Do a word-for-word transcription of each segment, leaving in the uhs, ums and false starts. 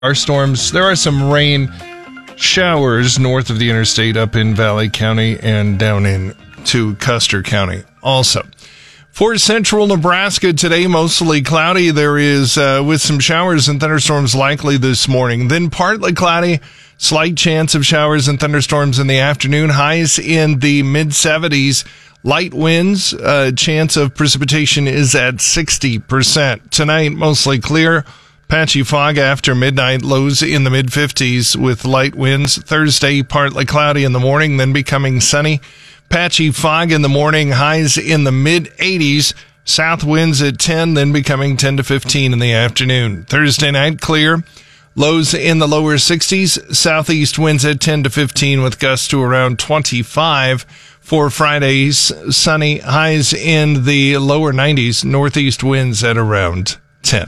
Our storms, there are some rain showers north of the interstate up in Valley County and down into Custer County also. For central Nebraska today, mostly cloudy. There is, uh, with some showers and thunderstorms likely this morning. Then partly cloudy, slight chance of showers and thunderstorms in the afternoon. Highs in the mid seventies. Light winds, uh, chance of precipitation is at sixty percent. Tonight, mostly clear. Patchy fog after midnight, lows in the mid fifties with light winds. Thursday, partly cloudy in the morning, then becoming sunny. Patchy fog in the morning, highs in the mid eighties. South winds at ten, then becoming ten to fifteen in the afternoon. Thursday night, clear. Lows in the lower sixties. Southeast winds at ten to fifteen with gusts to around twenty-five. For Friday's sunny, highs in the lower nineties. Northeast winds at around ten.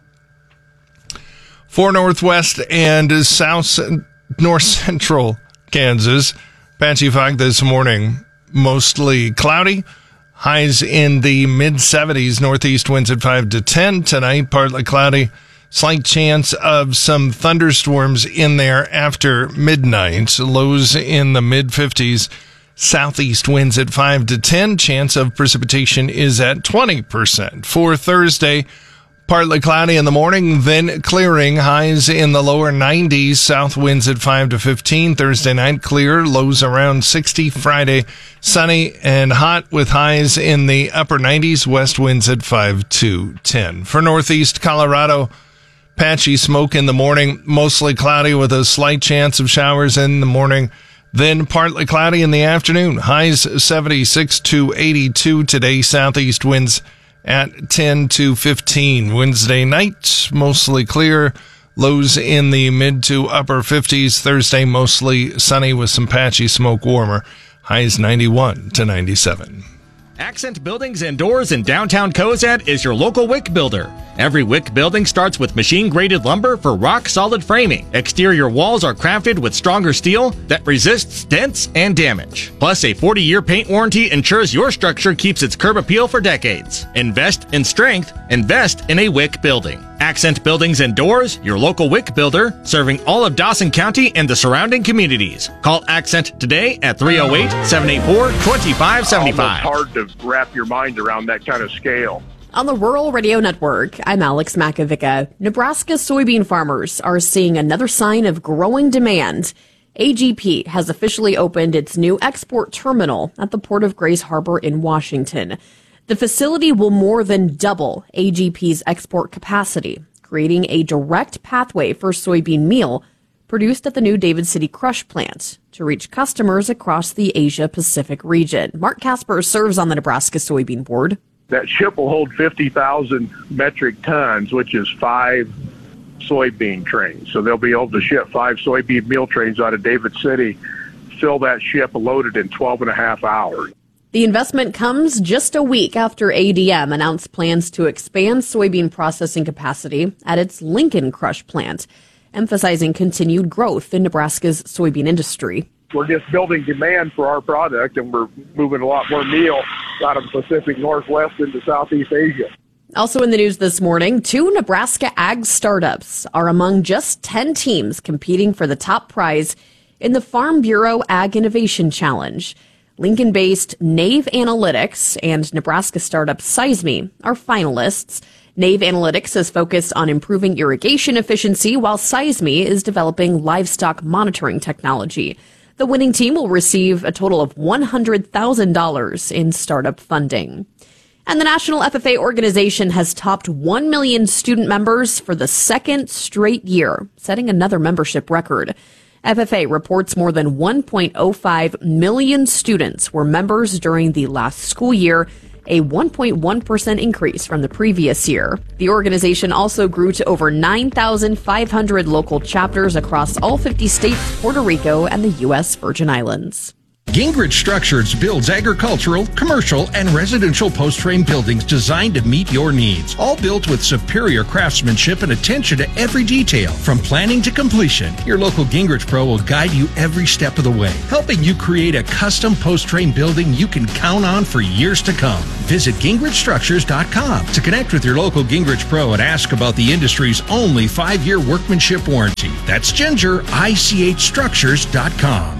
For northwest and south north central Kansas, patchy fog this morning, mostly cloudy. Highs in the mid seventies, northeast winds at five to ten. Tonight, partly cloudy. Slight chance of some thunderstorms in there after midnight. Lows in the mid fifties. Southeast winds at five to ten. Chance of precipitation is at twenty percent. For Thursday, partly cloudy in the morning, then clearing. Highs in the lower nineties. South winds at five to fifteen. Thursday night, clear. Lows around sixty. Friday, sunny and hot with highs in the upper nineties. West winds at five to ten. For northeast Colorado, patchy smoke in the morning. Mostly cloudy with a slight chance of showers in the morning. Then partly cloudy in the afternoon. Highs seventy-six to eighty-two today. Southeast winds at ten to fifteen. Wednesday night, mostly clear. Lows in the mid to upper fifties. Thursday, mostly sunny with some patchy smoke, warmer. Highs ninety-one to ninety-seven. Accent Buildings and Doors in downtown Cozad is your local wick builder. Every wick building starts with machine-graded lumber for rock-solid framing. Exterior walls are crafted with stronger steel that resists dents and damage. Plus, a forty-year paint warranty ensures your structure keeps its curb appeal for decades. Invest in strength. Invest in a wick building. Accent Buildings and Doors, your local wick builder, serving all of Dawson County and the surrounding communities. Call Accent today at three oh eight, seven eight four, two five seven five. Almost hard to wrap your mind around that kind of scale. On the Rural Radio Network, I'm Alex Makovica. Nebraska soybean farmers are seeing another sign of growing demand. A G P has officially opened its new export terminal at the Port of Grays Harbor in Washington. The facility will more than double A G P's export capacity, creating a direct pathway for soybean meal produced at the new David City Crush plant to reach customers across the Asia-Pacific region. Mark Casper serves on the Nebraska Soybean Board. That ship will hold fifty thousand metric tons, which is five soybean trains. So they'll be able to ship five soybean meal trains out of David City, fill that ship loaded in twelve and a half hours. The investment comes just a week after A D M announced plans to expand soybean processing capacity at its Lincoln Crush plant, emphasizing continued growth in Nebraska's soybean industry. We're just building demand for our product, and we're moving a lot more meal out of the Pacific Northwest into Southeast Asia. Also in the news this morning, two Nebraska ag startups are among just ten teams competing for the top prize in the Farm Bureau Ag Innovation Challenge. Lincoln-based Nave Analytics and Nebraska startup Seisme are finalists. Nave Analytics is focused on improving irrigation efficiency, while Seisme is developing livestock monitoring technology. The winning team will receive a total of one hundred thousand dollars in startup funding. And the National F F A organization has topped one million student members for the second straight year, setting another membership record. F F A reports more than one point oh five million students were members during the last school year, a one point one percent increase from the previous year. The organization also grew to over nine thousand five hundred local chapters across all fifty states, Puerto Rico, and the U S Virgin Islands. Gingrich Structures builds agricultural, commercial, and residential post-frame buildings designed to meet your needs. All built with superior craftsmanship and attention to every detail. From planning to completion, your local Gingrich Pro will guide you every step of the way, helping you create a custom post-frame building you can count on for years to come. Visit Gingrich Structures dot com to connect with your local Gingrich Pro and ask about the industry's only five-year workmanship warranty. That's Ginger, I C H Structures dot com.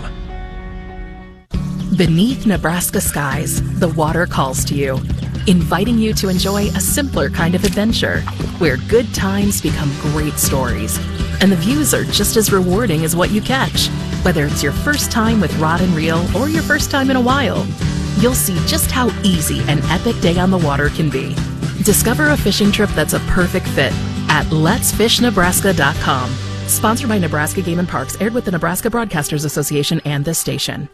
Beneath Nebraska skies, the water calls to you, inviting you to enjoy a simpler kind of adventure, where good times become great stories, and the views are just as rewarding as what you catch. Whether it's your first time with rod and reel or your first time in a while, you'll see just how easy an epic day on the water can be. Discover a fishing trip that's a perfect fit at lets fish nebraska dot com. Sponsored by Nebraska Game and Parks, aired with the Nebraska Broadcasters Association and this station.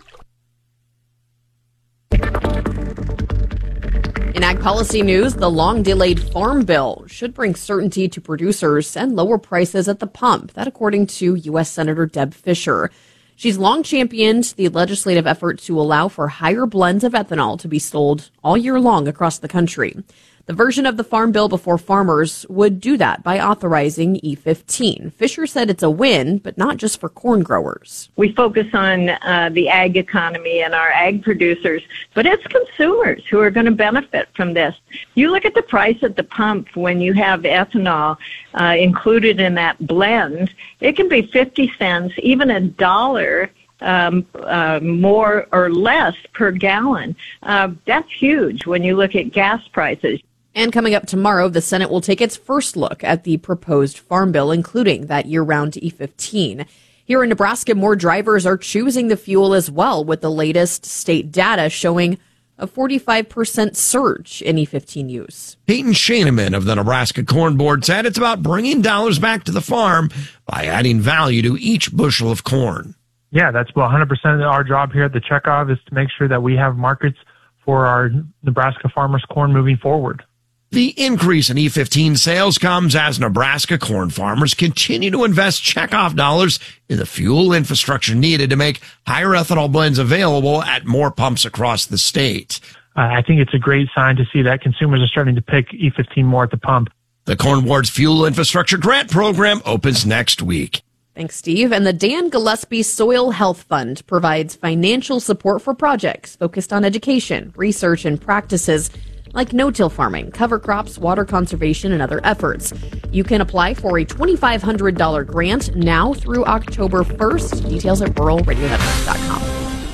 In ag policy news, the long-delayed Farm Bill should bring certainty to producers and lower prices at the pump. That according to U S Senator Deb Fischer. She's long championed the legislative effort to allow for higher blends of ethanol to be sold all year long across the country. The version of the Farm Bill before farmers would do that by authorizing E fifteen. Fisher said it's a win, but not just for corn growers. We focus on uh, the ag economy and our ag producers, but it's consumers who are going to benefit from this. You look at the price at the pump when you have ethanol uh, included in that blend, it can be fifty cents, even a dollar Um, uh, more or less per gallon. Uh, that's huge when you look at gas prices. And coming up tomorrow, the Senate will take its first look at the proposed Farm Bill, including that year-round E fifteen. Here in Nebraska, more drivers are choosing the fuel as well, with the latest state data showing a forty-five percent surge in E fifteen use. Peyton Shaneman of the Nebraska Corn Board said it's about bringing dollars back to the farm by adding value to each bushel of corn. Yeah, that's one hundred percent of our job here at the Checkoff is to make sure that we have markets for our Nebraska farmers' corn moving forward. The increase in E fifteen sales comes as Nebraska corn farmers continue to invest checkoff dollars in the fuel infrastructure needed to make higher ethanol blends available at more pumps across the state. Uh, I think it's a great sign to see that consumers are starting to pick E fifteen more at the pump. The Corn Board's Fuel Infrastructure Grant Program opens next week. Thanks, Steve. And the Dan Gillespie Soil Health Fund provides financial support for projects focused on education, research, and practices like no-till farming, cover crops, water conservation, and other efforts. You can apply for a twenty-five hundred dollars grant now through October first. Details at rural radio network dot com.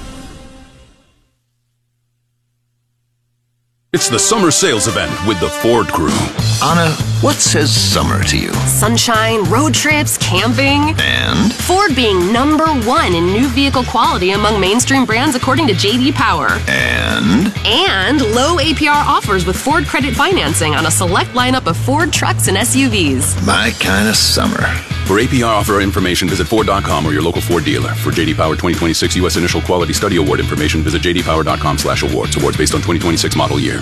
It's the summer sales event with the Ford Crew. Anna, what says summer to you? Sunshine, road trips, camping. And? Ford being number one in new vehicle quality among mainstream brands according to J D Power. And? And low A P R offers with Ford credit financing on a select lineup of Ford trucks and S U Vs. My kind of summer. For A P R offer information, visit Ford dot com or your local Ford dealer. For J D Power twenty twenty-six U S Initial Quality Study Award information, visit J D Power dot com slash awards. Awards based on twenty twenty-six model year.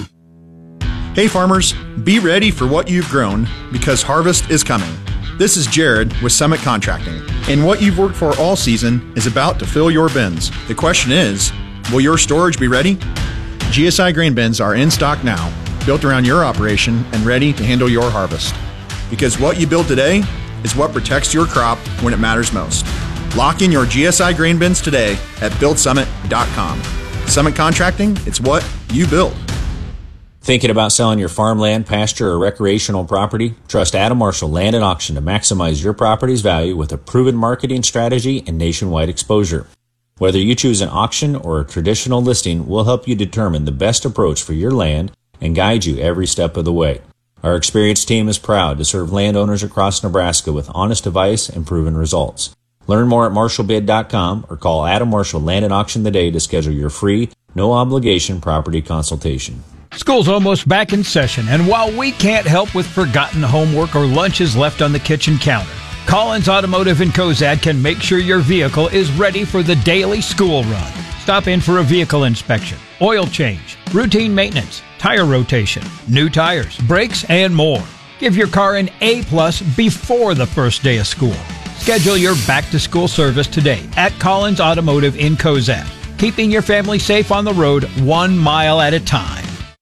Hey farmers, be ready for what you've grown because harvest is coming. This is Jared with Summit Contracting, and what you've worked for all season is about to fill your bins. The question is, will your storage be ready? G S I grain bins are in stock now, built around your operation and ready to handle your harvest. Because what you build today is what protects your crop when it matters most. Lock in your G S I grain bins today at build summit dot com. Summit Contracting, it's what you build. Thinking about selling your farmland, pasture, or recreational property? Trust Adam Marshall Land and Auction to maximize your property's value with a proven marketing strategy and nationwide exposure. Whether you choose an auction or a traditional listing, we'll help you determine the best approach for your land and guide you every step of the way. Our experienced team is proud to serve landowners across Nebraska with honest advice and proven results. Learn more at marshall bid dot com or call Adam Marshall Land and Auction today to schedule your free, no-obligation property consultation. School's almost back in session, and while we can't help with forgotten homework or lunches left on the kitchen counter, Collins Automotive in Cozad can make sure your vehicle is ready for the daily school run. Stop in for a vehicle inspection, oil change, routine maintenance, tire rotation, new tires, brakes, and more. Give your car an A-plus before the first day of school. Schedule your back-to-school service today at Collins Automotive in Cozad. keeping your family safe on the road one mile at a time.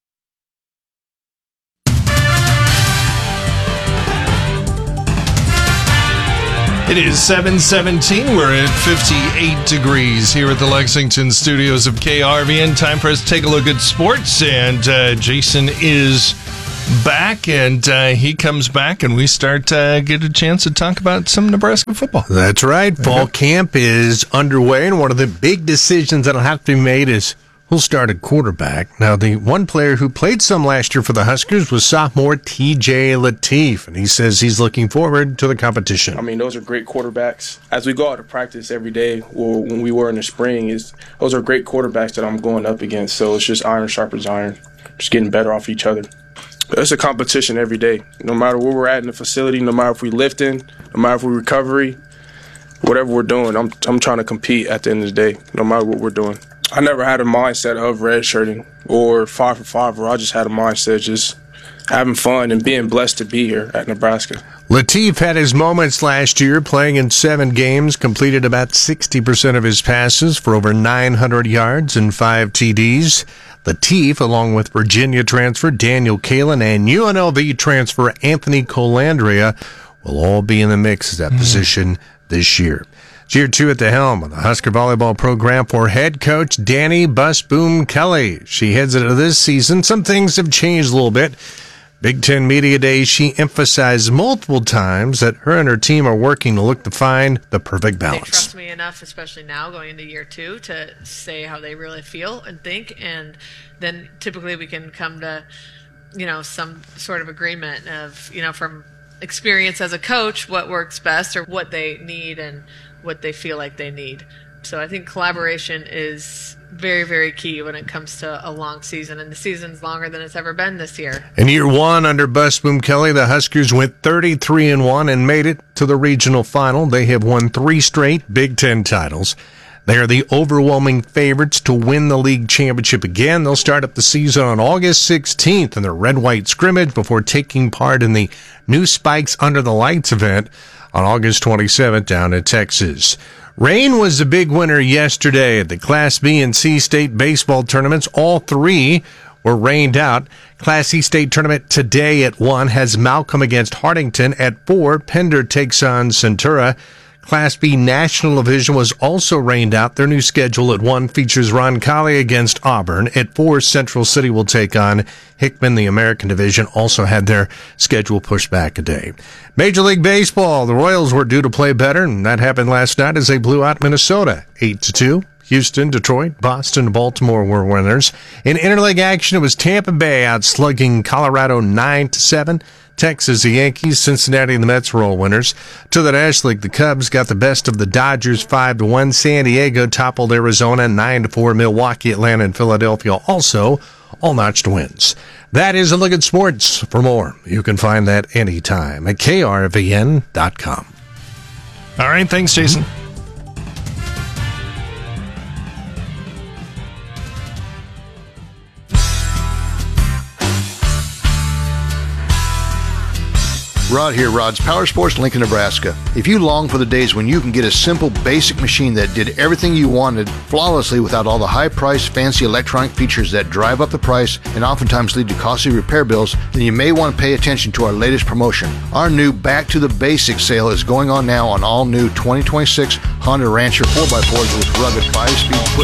It is seven seventeen. We're at fifty-eight degrees here at the Lexington studios of K R V N. Time for us to take a look at sports. And uh, Jason is back, and uh, he comes back, and we start uh, get a chance to talk about some Nebraska football. That's right. Fall okay. camp is underway, and one of the big decisions that'll have to be made is who'll start at quarterback. Now, the one player who played some last year for the Huskers was sophomore T J Lateef, and he says he's looking forward to the competition. I mean, those are great quarterbacks. As we go out to practice every day, or when we were in the spring, is those are great quarterbacks that I'm going up against. So it's just iron sharpens iron, just getting better off each other. It's a competition every day. No matter where we're at in the facility, no matter if we lifting, no matter if we recovery, whatever we're doing, I'm I'm trying to compete at the end of the day, no matter what we're doing. I never had a mindset of redshirting or five for five, where I just had a mindset just having fun and being blessed to be here at Nebraska. Lateef had his moments last year, playing in seven games, completed about sixty percent of his passes for over nine hundred yards and five T Ds. Lateef, along with Virginia transfer Daniel Kalen and U N L V transfer Anthony Colandrea, will all be in the mix at that mm. position this year. It's year two at the helm of the Husker volleyball program for head coach Danny Busboom Kelly. She heads into this season. Some things have changed a little bit. Big Ten Media Days, she emphasized multiple times that her and her team are working to look to find the perfect balance. They trust me enough, especially now going into year two, to say how they really feel and think, and then typically we can come to, you know, some sort of agreement of, you know, from experience as a coach, what works best or what they need and what they feel like they need. So I think collaboration is very, very key when it comes to a long season, and the season's longer than it's ever been this year. In year one under Busboom Kelly, the Huskers went thirty-three and one and made it to the regional final. They have won three straight Big Ten titles. They are the overwhelming favorites to win the league championship again. They'll start up the season on August sixteenth in the red-white scrimmage before taking part in the New Spikes Under the Lights event on August twenty-seventh down in Texas. Rain was the big winner yesterday at the Class B and C state baseball tournaments. All three were rained out. Class C state tournament today at one has Malcolm against Hartington. At four, Pender takes on Centura. Class B National Division was also rained out. Their new schedule at one features Roncalli against Auburn. At four, Central City will take on Hickman. The American Division also had their schedule pushed back a day. Major League Baseball, the Royals were due to play better, and that happened last night as they blew out Minnesota eight to two. Houston, Detroit, Boston, Baltimore were winners. In interleague action, it was Tampa Bay outslugging Colorado nine to seven. Texas, the Yankees, Cincinnati, and the Mets were all winners. To the National League, the Cubs got the best of the Dodgers five to one. San Diego toppled Arizona nine to four. Milwaukee, Atlanta, and Philadelphia also all notched wins. That is a look at sports. For more, you can find that anytime at K R V N dot com. All right, thanks, Jason. Rod here, Rod's Power Sports, Lincoln, Nebraska. If you long for the days when you can get a simple, basic machine that did everything you wanted flawlessly without all the high-priced, fancy electronic features that drive up the price and oftentimes lead to costly repair bills, then you may want to pay attention to our latest promotion. Our new Back to the Basics sale is going on now on all new twenty twenty-six Honda Rancher four by fours with rugged five-speed quick